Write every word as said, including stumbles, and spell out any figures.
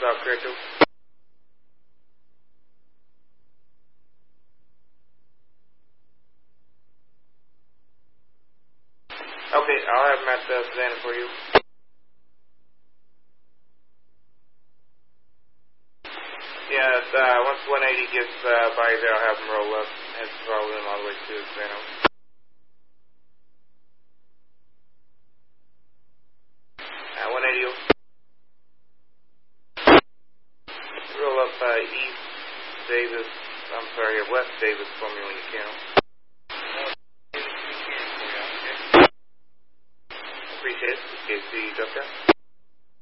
South Crato. Okay, I'll have Matt uh, Savannah for you. Yeah, uh, once one eighty gets uh, by there, I'll have them roll up and follow them all the way to Savannah. Uh, one eighty. Roll up uh, East Davis, I'm sorry, West Davis for me when you can. Appreciate it. K C, Delta.